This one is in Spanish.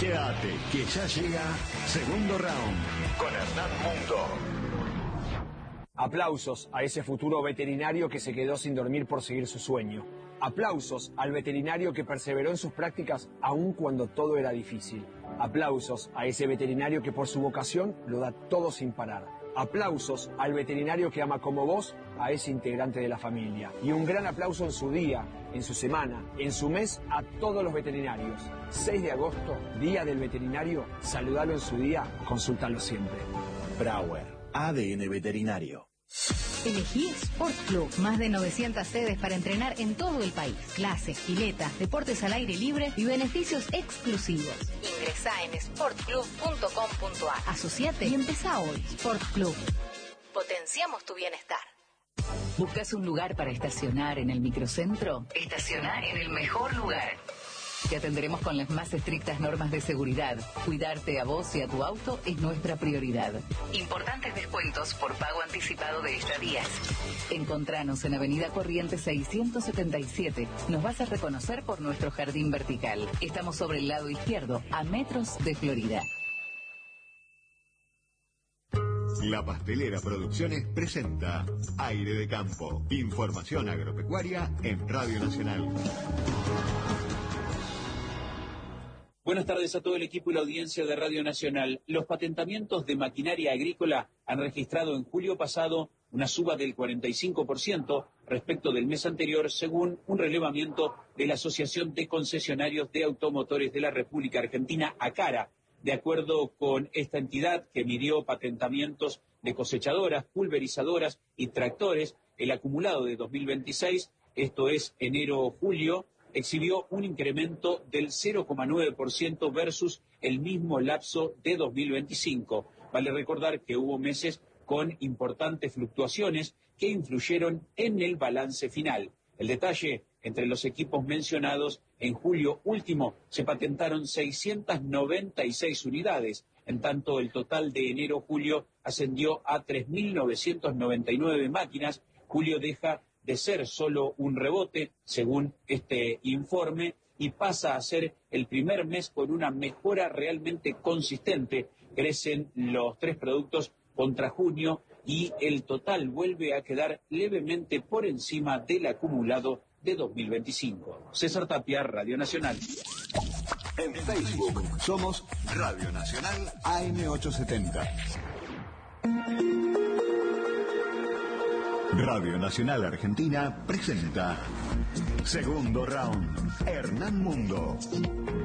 Quédate, que ya llega Segundo Round con Hernán Mundo. Aplausos a ese futuro veterinario que se quedó sin dormir por seguir su sueño. Aplausos al veterinario que perseveró en sus prácticas aun cuando todo era difícil. Aplausos a ese veterinario que por su vocación lo da todo sin parar. Aplausos al veterinario que ama como vos a ese integrante de la familia. Y un gran aplauso en su día, en su semana, en su mes a todos los veterinarios. 6 de agosto, Día del Veterinario. Saludalo en su día, consúltalo siempre. Brauer, ADN Veterinario. Elegí Sport Club. Más de 900 sedes para entrenar en todo el país. Clases, piletas, deportes al aire libre y beneficios exclusivos. Ingresá en sportclub.com.ar. Asociate y empezá hoy. Sport Club. Potenciamos tu bienestar. ¿Buscas un lugar para estacionar en el microcentro? Estacioná en el mejor lugar. Te atenderemos con las más estrictas normas de seguridad. Cuidarte a vos y a tu auto es nuestra prioridad. Importantes descuentos por pago anticipado de estadías. Encontranos en Avenida Corrientes 677. Nos vas a reconocer por nuestro jardín vertical. Estamos sobre el lado izquierdo, a metros de Florida. La Pastelera Producciones presenta Aire de Campo. Información agropecuaria en Radio Nacional. Buenas tardes a todo el equipo y la audiencia de Radio Nacional. Los patentamientos de maquinaria agrícola han registrado en julio pasado una suba del 45% respecto del mes anterior, según un relevamiento de la Asociación de Concesionarios de Automotores de la República Argentina, ACARA. De acuerdo con esta entidad que midió patentamientos de cosechadoras, pulverizadoras y tractores, el acumulado de 2026, esto es enero-julio, exhibió un incremento del 0,9% versus el mismo lapso de 2025. Vale recordar que hubo meses con importantes fluctuaciones que influyeron en el balance final. El detalle, entre los equipos mencionados, en julio último se patentaron 696 unidades, en tanto el total de enero-julio ascendió a 3.999 máquinas. Julio deja de ser solo un rebote, según este informe, y pasa a ser el primer mes con una mejora realmente consistente. Crecen los 3 productos contra junio y el total vuelve a quedar levemente por encima del acumulado de 2025. César Tapia, Radio Nacional. En Facebook somos Radio Nacional AM870. Radio Nacional Argentina presenta Segundo Round, Hernán Mundo.